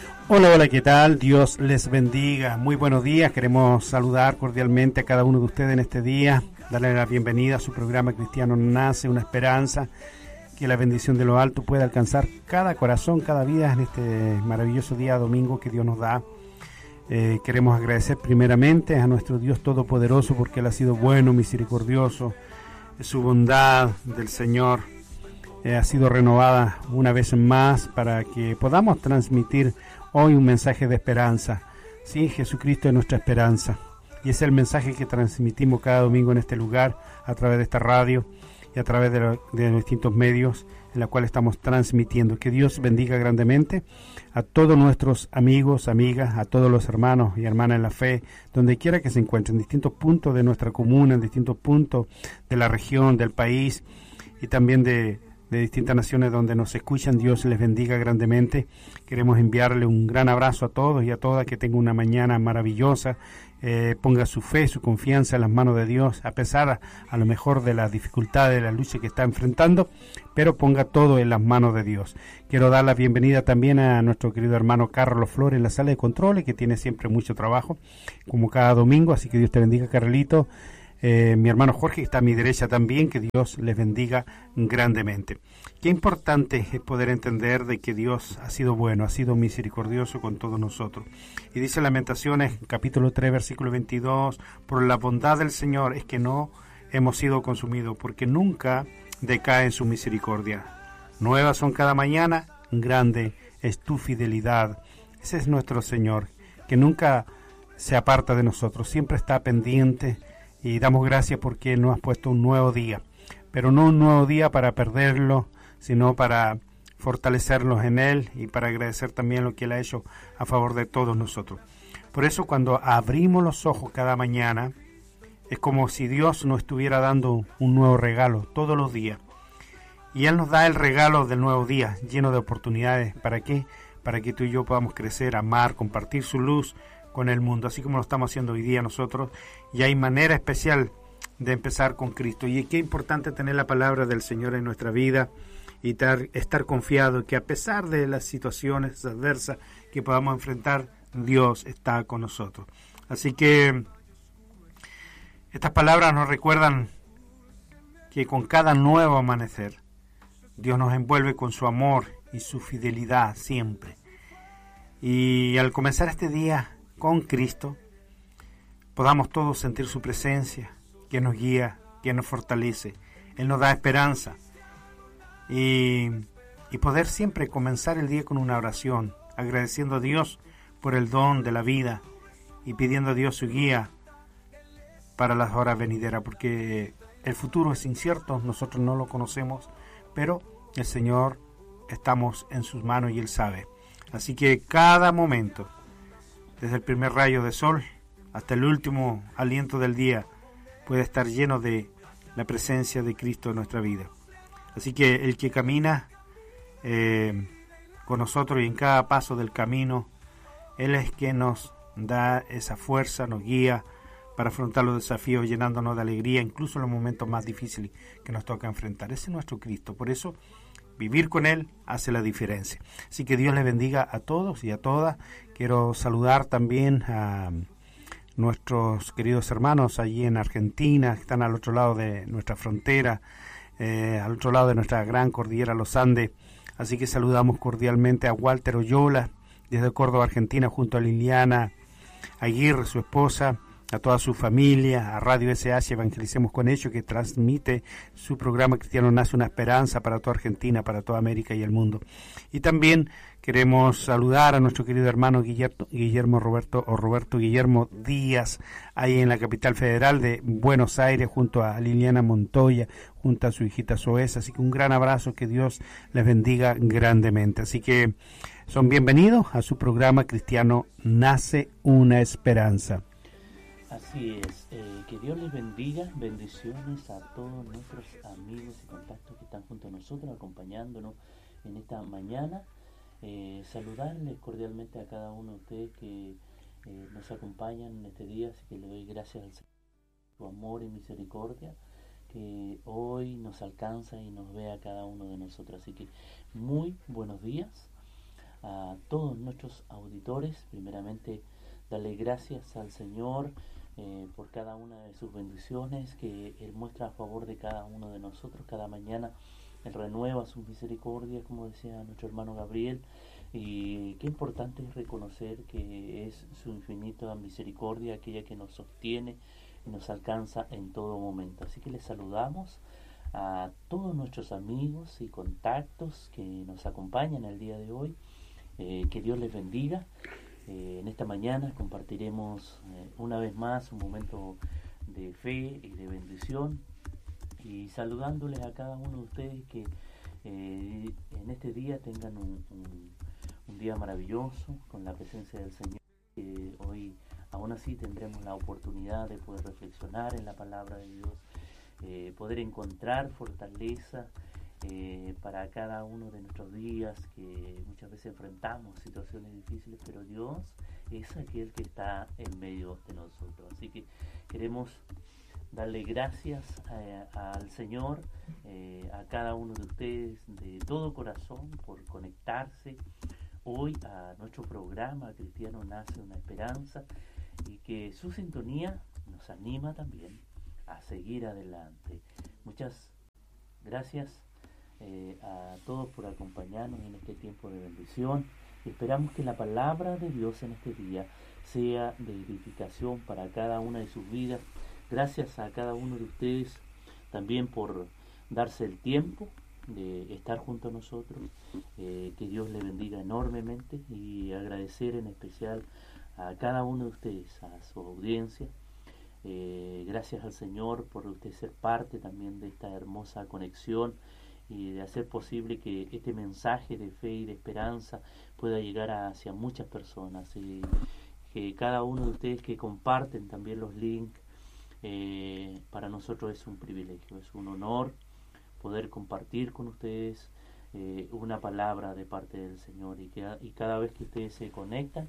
Hola, hola, ¿qué tal? Dios les bendiga. Muy buenos días. Queremos saludar cordialmente a cada uno de ustedes en este día, darle la bienvenida a su programa Cristiano Nace una Esperanza, que la bendición de lo alto pueda alcanzar cada corazón, cada vida en este maravilloso día domingo que Dios nos da. Queremos agradecer primeramente a nuestro Dios Todopoderoso porque Él ha sido bueno, misericordioso, su bondad del Señor ha sido renovada una vez más para que podamos transmitir hoy un mensaje de esperanza. Sí, Jesucristo es nuestra esperanza y es el mensaje que transmitimos cada domingo en este lugar a través de esta radio y a través de distintos medios en la cual estamos transmitiendo. Que Dios bendiga grandemente a todos nuestros amigos, amigas, a todos los hermanos y hermanas en la fe, donde quiera que se encuentren, en distintos puntos de nuestra comuna, en distintos puntos de la región, del país y también de distintas naciones donde nos escuchan. Dios les bendiga grandemente. Queremos enviarle un gran abrazo a todos y a todas, que tengan una mañana maravillosa. Ponga su fe, su confianza en las manos de Dios, a pesar a lo mejor de las dificultades, de la lucha que está enfrentando, pero ponga todo en las manos de Dios. Quiero dar la bienvenida también a nuestro querido hermano Carlos Flores en la sala de controles, que tiene siempre mucho trabajo, como cada domingo, así que Dios te bendiga, Carlito. Mi hermano Jorge, que está a mi derecha también, que Dios les bendiga grandemente. Qué importante es poder entender de que Dios ha sido bueno, ha sido misericordioso con todos nosotros. Y dice Lamentaciones, capítulo 3, versículo 22, por la bondad del Señor es que no hemos sido consumidos, porque nunca decae en su misericordia. Nuevas son cada mañana, grande es tu fidelidad. Ese es nuestro Señor, que nunca se aparta de nosotros, siempre está pendiente. Y damos gracias porque Él nos ha puesto un nuevo día, pero no un nuevo día para perderlo, sino para fortalecernos en Él y para agradecer también lo que Él ha hecho a favor de todos nosotros. Por eso cuando abrimos los ojos cada mañana, es como si Dios nos estuviera dando un nuevo regalo todos los días. Y Él nos da el regalo del nuevo día, lleno de oportunidades. ¿Para qué? Para que tú y yo podamos crecer, amar, compartir su luz con el mundo, así como lo estamos haciendo hoy día nosotros. Y hay manera especial de empezar con Cristo. Y qué importante tener la palabra del Señor en nuestra vida y estar confiado que a pesar de las situaciones adversas que podamos enfrentar, Dios está con nosotros. Así que estas palabras nos recuerdan que con cada nuevo amanecer, Dios nos envuelve con su amor y su fidelidad siempre. Y al comenzar este día con Cristo, podamos todos sentir su presencia, que nos guía, que nos fortalece. Él nos da esperanza. Y poder siempre comenzar el día con una oración, agradeciendo a Dios por el don de la vida y pidiendo a Dios su guía para las horas venideras, porque el futuro es incierto, nosotros no lo conocemos, pero el Señor estamos en sus manos y Él sabe. Así que cada momento, desde el primer rayo de sol hasta el último aliento del día, puede estar lleno de la presencia de Cristo en nuestra vida. Así que el que camina con nosotros y en cada paso del camino, Él es quien nos da esa fuerza, nos guía para afrontar los desafíos, llenándonos de alegría, incluso en los momentos más difíciles que nos toca enfrentar. Ese es nuestro Cristo. Por eso, vivir con Él hace la diferencia. Así que Dios les bendiga a todos y a todas. Quiero saludar también a nuestros queridos hermanos allí en Argentina, que están al otro lado de nuestra frontera, al otro lado de nuestra gran cordillera Los Andes. Así que saludamos cordialmente a Walter Oyola, desde Córdoba, Argentina, junto a Liliana Aguirre, su esposa, a toda su familia, a Radio SH Evangelicemos con Ellos, que transmite su programa Cristiano Nace una Esperanza para toda Argentina, para toda América y el mundo. Y también queremos saludar a nuestro querido hermano Roberto Guillermo Díaz, ahí en la capital federal de Buenos Aires, junto a Liliana Montoya, junto a su hijita Zoesa. Así que un gran abrazo, que Dios les bendiga grandemente. Así que son bienvenidos a su programa Cristiano Nace una Esperanza. Así es, que Dios les bendiga, bendiciones a todos nuestros amigos y contactos que están junto a nosotros, acompañándonos en esta mañana. Saludarles cordialmente a cada uno de ustedes que nos acompañan en este día, así que le doy gracias al Señor por su amor y misericordia, que hoy nos alcanza y nos ve a cada uno de nosotros. Así que muy buenos días a todos nuestros auditores. Primeramente, darle gracias al Señor por cada una de sus bendiciones que Él muestra a favor de cada uno de nosotros. Cada mañana Él renueva su misericordia, como decía nuestro hermano Gabriel. Y qué importante es reconocer que es su infinita misericordia aquella que nos sostiene y nos alcanza en todo momento. Así que les saludamos a todos nuestros amigos y contactos que nos acompañan el día de hoy. Que Dios les bendiga. En esta mañana compartiremos una vez más un momento de fe y de bendición, y saludándoles a cada uno de ustedes que en este día tengan un día maravilloso con la presencia del Señor. Hoy aún así tendremos la oportunidad de poder reflexionar en la palabra de Dios, poder encontrar fortaleza para cada uno de nuestros días, que muchas veces enfrentamos situaciones difíciles, pero Dios es aquel que está en medio de nosotros. Así que queremos darle gracias al Señor, a cada uno de ustedes de todo corazón por conectarse hoy a nuestro programa Cristiano Nace una Esperanza, y que su sintonía nos anima también a seguir adelante. Muchas gracias a todos por acompañarnos en este tiempo de bendición. Esperamos que la palabra de Dios en este día sea de edificación para cada una de sus vidas. Gracias a cada uno de ustedes también por darse el tiempo de estar junto a nosotros. Que Dios le bendiga enormemente, y agradecer en especial a cada uno de ustedes, a su audiencia. Gracias al Señor por usted ser parte también de esta hermosa conexión y de hacer posible que este mensaje de fe y de esperanza pueda llegar hacia muchas personas, y que cada uno de ustedes que comparten también los links, para nosotros es un privilegio, es un honor poder compartir con ustedes una palabra de parte del Señor, y cada vez que ustedes se conectan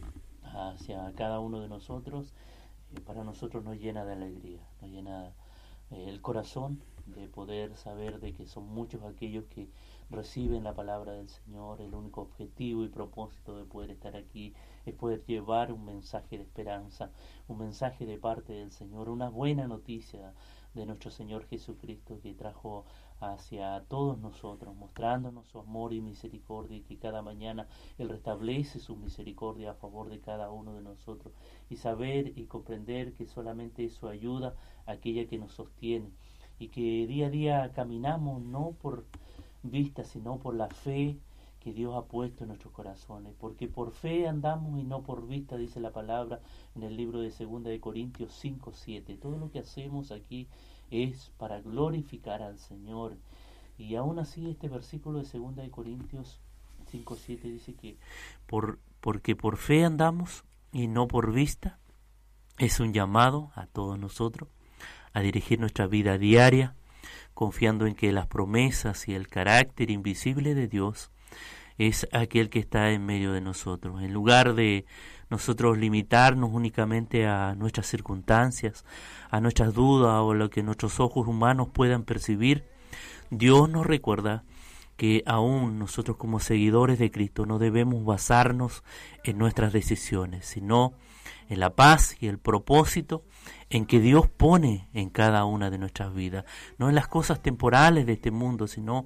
hacia cada uno de nosotros, para nosotros nos llena de alegría, nos llena el corazón de poder saber de que son muchos aquellos que reciben la palabra del Señor. El único objetivo y propósito de poder estar aquí es poder llevar un mensaje de esperanza, un mensaje de parte del Señor, una buena noticia de nuestro Señor Jesucristo, que trajo hacia todos nosotros, mostrándonos su amor y misericordia, y que cada mañana Él restablece su misericordia a favor de cada uno de nosotros, y saber y comprender que solamente es su ayuda aquella que nos sostiene, y que día a día caminamos no por vista, sino por la fe que Dios ha puesto en nuestros corazones, porque por fe andamos y no por vista, dice la palabra en el libro de 2 de Corintios 5:7. Todo lo que hacemos aquí es para glorificar al Señor. Y aún así este versículo de 2 de Corintios 5:7 dice que porque por fe andamos y no por vista, es un llamado a todos nosotros a dirigir nuestra vida diaria, confiando en que las promesas y el carácter invisible de Dios es aquel que está en medio de nosotros. En lugar de nosotros limitarnos únicamente a nuestras circunstancias, a nuestras dudas o lo que nuestros ojos humanos puedan percibir, Dios nos recuerda que aún nosotros como seguidores de Cristo no debemos basarnos en nuestras decisiones, sino en la paz y el propósito en que Dios pone en cada una de nuestras vidas, no en las cosas temporales de este mundo, sino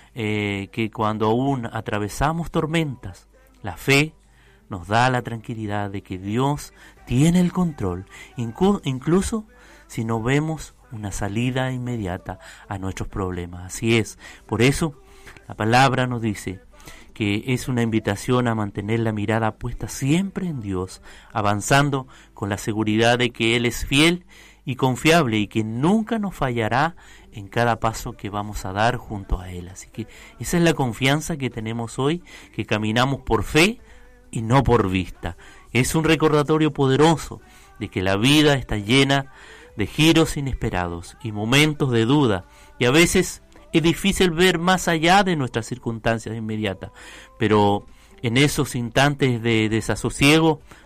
que cuando aún atravesamos tormentas, la fe nos da la tranquilidad de que Dios tiene el control, incluso si no vemos una salida inmediata a nuestros problemas. Así es, por eso la palabra nos dice que es una invitación a mantener la mirada puesta siempre en Dios, avanzando con la seguridad de que Él es fiel y confiable, y que nunca nos fallará en cada paso que vamos a dar junto a Él. Así que esa es la confianza que tenemos hoy, que caminamos por fe y no por vista. Es un recordatorio poderoso de que la vida está llena de giros inesperados y momentos de duda, y a veces es difícil ver más allá de nuestras circunstancias inmediatas, pero en esos instantes de desasosiego,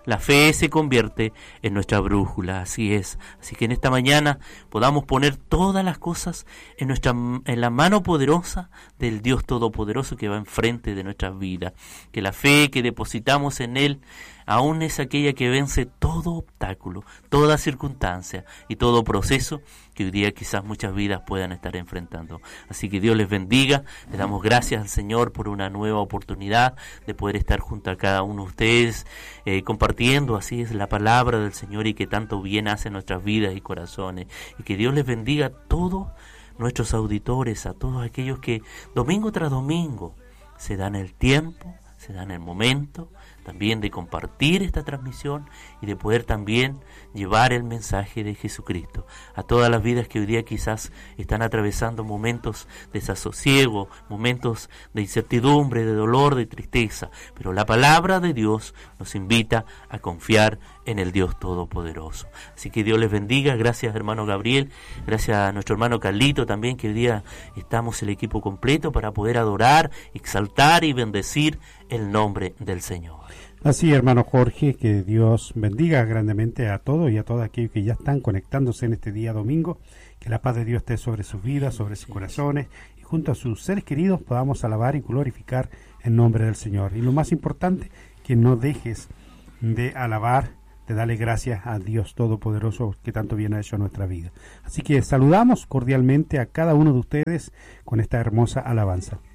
la fe se convierte en nuestra brújula, así es. Así que en esta mañana podamos poner todas las cosas en la mano poderosa del Dios Todopoderoso que va enfrente de nuestras vidas. Que la fe que depositamos en Él aún es aquella que vence todo obstáculo, toda circunstancia y todo proceso que hoy día quizás muchas vidas puedan estar enfrentando. Así que Dios les bendiga, le damos gracias al Señor por una nueva oportunidad de poder estar junto a cada uno de ustedes, compartiendo así es la palabra del Señor y que tanto bien hace en nuestras vidas y corazones. Y que Dios les bendiga a todos nuestros auditores, a todos aquellos que domingo tras domingo se dan el tiempo, se dan el momento también de compartir esta transmisión y de poder también llevar el mensaje de Jesucristo a todas las vidas que hoy día quizás están atravesando momentos de desasosiego, momentos de incertidumbre, de dolor, de tristeza, pero la palabra de Dios nos invita a confiar en el Dios Todopoderoso. Así que Dios les bendiga, gracias hermano Gabriel, gracias a nuestro hermano Carlito también, que hoy día estamos el equipo completo para poder adorar, exaltar y bendecir el nombre del Señor. Así, hermano Jorge, que Dios bendiga grandemente a todos y a todos aquellos que ya están conectándose en este día domingo, que la paz de Dios esté sobre sus vidas, sobre sus corazones, y junto a sus seres queridos podamos alabar y glorificar el nombre del Señor. Y lo más importante, que no dejes de alabar, de darle gracias a Dios Todopoderoso que tanto bien ha hecho a nuestra vida. Así que saludamos cordialmente a cada uno de ustedes con esta hermosa alabanza.